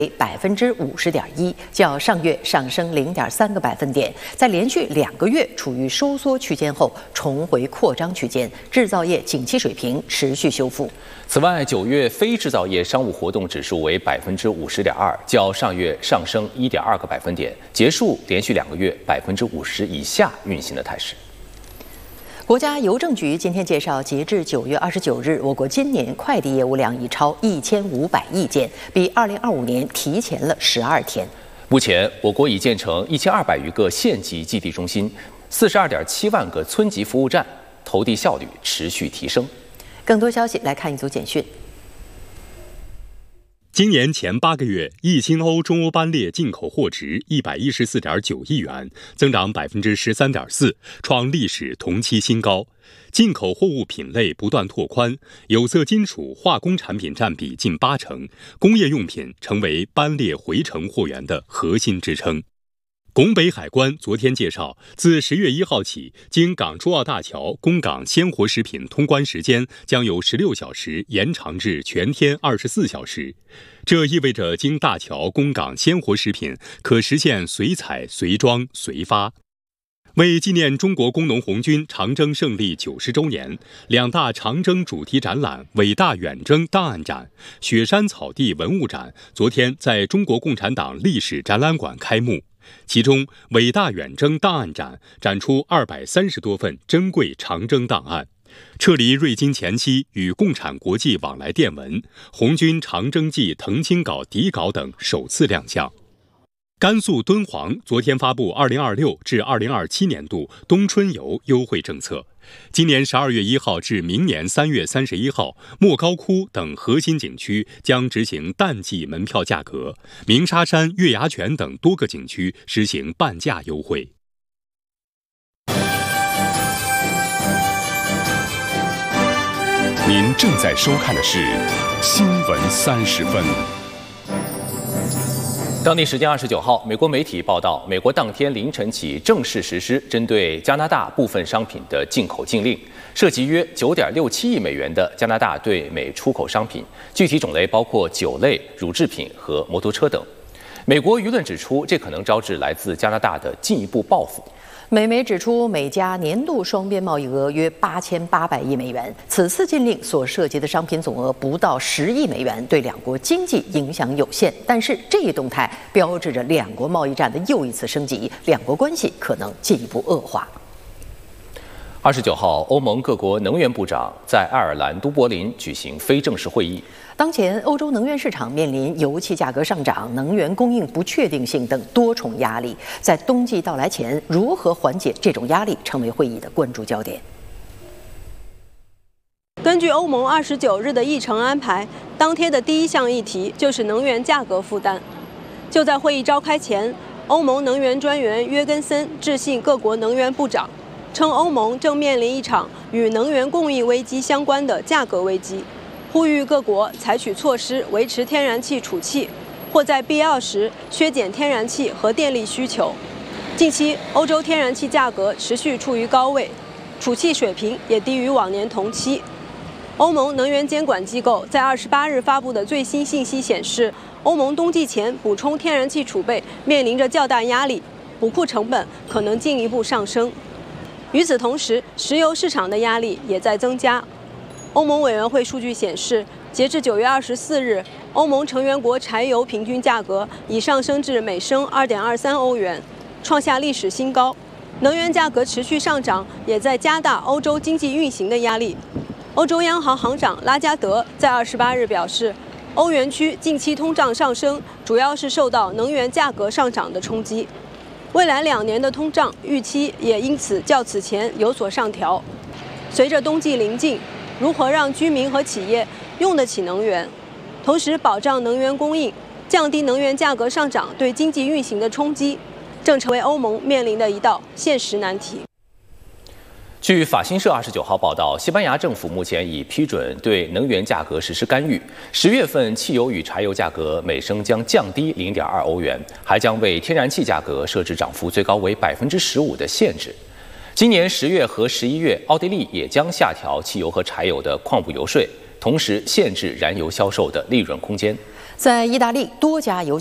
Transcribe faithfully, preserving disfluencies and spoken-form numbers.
百分之五十点一，较上月上升零点三个百分点，在连续两个月处于收缩区间后，重回扩张区间，制造业景气水平持续修复。 此外，九月非制造业商务活动指数为百分之五十点二，较上月上升一点二个百分点，结束连续两个月百分之五十以下运行的态势。 国家邮政局今天介绍，截至九月二十九日，我国今年快递业务量已超一千五百亿件，比二零二五年提前了十二天。 目前，我国已建成一千二百余个县级寄递中心，四十二点七万个村级服务站，投递效率持续提升。 更多消息来看一组简讯。 今年前八个月，一新欧中欧班列进口货值一百一十四点九亿元，增长百分之十三点四，创历史同期新高。进口货物品类不断拓宽，有色金属、化工产品占比近八成，工业用品成为班列回程货源的核心支撑。拱北海关昨天介绍，自十月一号起，经港珠澳大桥供港鲜活食品通关时间将由十六小时延长至全天二十四小时。这意味着经大桥供港鲜活食品可实现随采随装随发。为纪念中国工农红军长征胜利九十周年，两大长征主题展览伟大远征档案展、雪山草地文物展昨天在中国共产党历史展览馆开幕。其中，伟大远征档案展展出二百三十多份珍贵长征档案，撤离瑞金前期与共产国际往来电文、红军长征记誊亲稿底稿等首次亮相。甘肃敦煌昨天发布二零二六至二零二七年度冬春游优惠政策。今年十二月一号至明年三月三十一号，莫高窟等核心景区将执行淡季门票价格，鸣沙山、月牙泉等多个景区实行半价优惠。 您正在收看的是《新闻三十分》。 当地时间二十九号，美国媒体报道，美国当天凌晨起正式实施针对加拿大部分商品的进口禁令，涉及约九点六七亿美元的加拿大对美出口商品，具体种类包括酒类、乳制品和摩托车等。美国舆论指出，这可能招致来自加拿大的进一步报复。 美媒指出，美加年度双边贸易额约八千八百亿美元，此次禁令所涉及的商品总额不到十亿美元，对两国经济影响有限。但是这一动态标志着两国贸易战的又一次升级，两国关系可能进一步恶化。 二十九号，欧盟各国能源部长在爱尔兰都柏林举行非正式会议。 当前，欧洲能源市场面临油气价格上涨、能源供应不确定性等多重压力。在冬季到来前，如何缓解这种压力，成为会议的关注焦点。 根据欧盟二十九日的议程安排，当天的第一项议题就是能源价格负担。就在会议召开前，欧盟能源专员约根森致信各国能源部长，称欧盟正面临一场与能源供应危机相关的价格危机，呼吁各国采取措施维持天然气储气，或在必要时削减天然气和电力需求。近期，欧洲天然气价格持续处于高位，储气水平也低于往年同期。欧盟能源监管机构在二十八日发布的最新信息显示，欧盟冬季前补充天然气储备面临着较大压力，补库成本可能进一步上升。与此同时，石油市场的压力也在增加。欧盟委员会数据显示，截至九月二十四日，欧盟成员国柴油平均价格已上升至每升二点二三欧元，创下历史新高。能源价格持续上涨，也在加大欧洲经济运行的压力。欧洲央行行长拉加德在二十八日表示，欧元区近期通胀上升主要是受到能源价格上涨的冲击。未来两年的通胀预期也因此较此前有所上调。随着冬季临近，如何让居民和企业用得起能源，同时保障能源供应，降低能源价格上涨对经济运行的冲击，正成为欧盟面临的一道现实难题。 据法新社二十九号报道，西班牙政府目前已批准对能源价格实施干预。十月份汽油与柴油价格每升将降低零点二欧元，还将为天然气价格设置涨幅最高为百分之十五的限制。今年十月和十一月，奥地利也将下调汽油和柴油的矿物油税，同时限制燃油销售的利润空间。 在意大利多家油